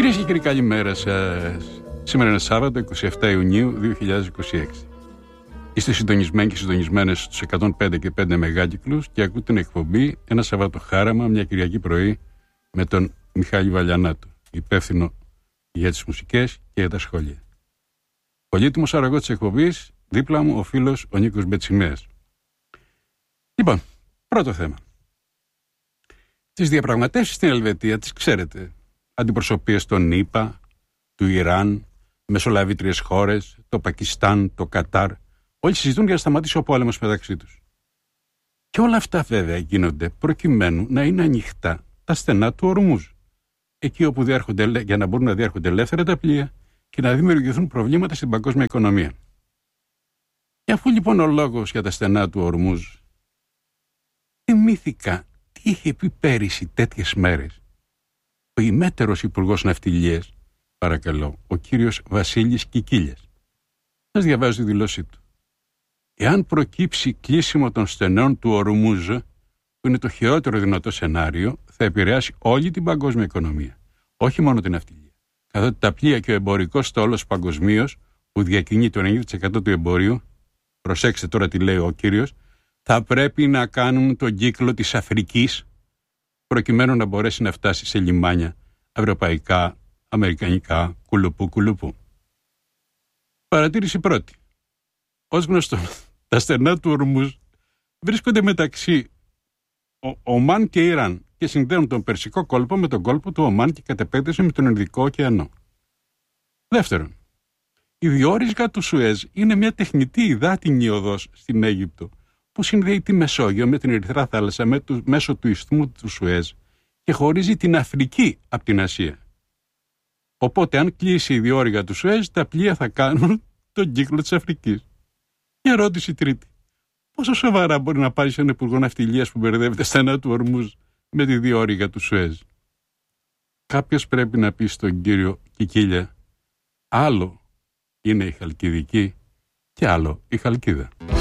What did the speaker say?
Κυρίες και κύριοι, καλημέρα σας. Σήμερα είναι Σάββατο, 27 Ιουνίου 2026. Είστε συντονισμένοι και συντονισμένες στους 105 και 5 μεγάκυκλους και ακούτε την εκπομπή Ένα Σαββατοχάραμα, μια Κυριακή πρωί, με τον Μιχάλη Βαλιανάτο, υπεύθυνο για τις μουσικές και για τα σχόλια. Πολύτιμος αρρωγός της εκπομπής, δίπλα μου ο φίλος ο Νίκος Μπετσιμέας. Λοιπόν, πρώτο θέμα. Τις διαπραγματεύσεις στην Ελβετία τις ξέρετε. Αντιπροσωπείες των ΗΠΑ, του Ιράν, μεσολαβήτριες χώρες, το Πακιστάν, το Κατάρ. Όλοι συζητούν για να σταματήσει ο πόλεμος μεταξύ τους. Και όλα αυτά βέβαια γίνονται προκειμένου να είναι ανοιχτά τα στενά του Ορμούζ. Εκεί όπου διέρχονται, για να μπορούν να διέρχονται ελεύθερα τα πλοία και να δημιουργηθούν προβλήματα στην παγκόσμια οικονομία. Και αφού λοιπόν ο λόγος για τα στενά του Ορμούζ, θυμήθηκα τι είχε πει πέρυσι τέτοιες μέρες ο ημέτερος Υπουργός Ναυτιλίας, παρακαλώ, ο κύριος Βασίλης Κικίλιας. Σας διαβάζω τη δηλώσή του. Εάν προκύψει κλείσιμο των στενών του Ορμούζ, που είναι το χειρότερο δυνατό σενάριο, θα επηρεάσει όλη την παγκόσμια οικονομία. Όχι μόνο την ναυτιλία. Καθότι τα πλοία και ο εμπορικός στόλος παγκοσμίως, που διακινεί το 90% του εμπορίου, προσέξτε τώρα τι λέει ο κύριος, θα πρέπει να κάνουν τον κύκλο της Αφρικής, προκειμένου να μπορέσει να φτάσει σε λιμάνια ευρωπαϊκά, αμερικανικά, κουλουπού. Παρατήρηση πρώτη. Ως γνωστό, τα στενά του Ορμούζ βρίσκονται μεταξύ Ομάν και Ιράν και συνδέουν τον Περσικό κόλπο με τον κόλπο του Ομάν και κατ' επέκταση με τον Ινδικό ωκεανό. Δεύτερον, η διόρυγα του Σουέζ είναι μια τεχνητή υδάτινη οδός στην Αίγυπτο που συνδέει τη Μεσόγειο με την Ερυθρά θάλασσα μέσω του ισθμού του Σουέζ και χωρίζει την Αφρική από την Ασία. Οπότε αν κλείσει η διόρυγα του Σουέζ, τα πλοία θα κάνουν τον κύκλο της Αφρικής. Και ερώτηση τρίτη. Πόσο σοβαρά μπορεί να πάρει έναν υπουργό ναυτιλίας που μπερδεύεται στενά του Ορμούζ με τη διόρυγα του Σουέζ? Κάποιος πρέπει να πει στον κύριο Κικίλια, άλλο είναι η Χαλκιδική και άλλο η Χαλκίδα.